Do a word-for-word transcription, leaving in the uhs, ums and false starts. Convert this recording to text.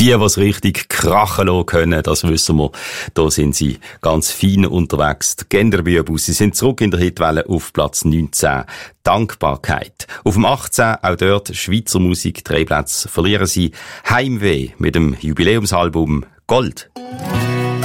Die, was richtig krachen lassen können, das wissen wir. Da sind sie ganz fein unterwegs. Die Genderbübus, sie sind zurück in der Hitwelle auf Platz neunzehn. Dankbarkeit. Auf dem achtzehn, auch dort Schweizer Musik, drei Plätze verlieren sie. Heimweh mit dem Jubiläumsalbum Gold.